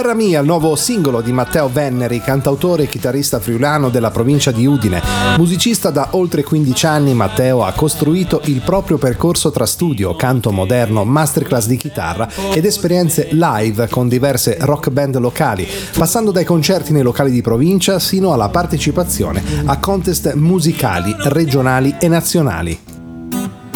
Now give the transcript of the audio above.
Terra Mia, il nuovo singolo di Matteo Venneri, cantautore e chitarrista friulano della provincia di Udine. Musicista da oltre 15 anni, Matteo ha costruito il proprio percorso tra studio, canto moderno, masterclass di chitarra ed esperienze live con diverse rock band locali, passando dai concerti nei locali di provincia sino alla partecipazione a contest musicali regionali e nazionali.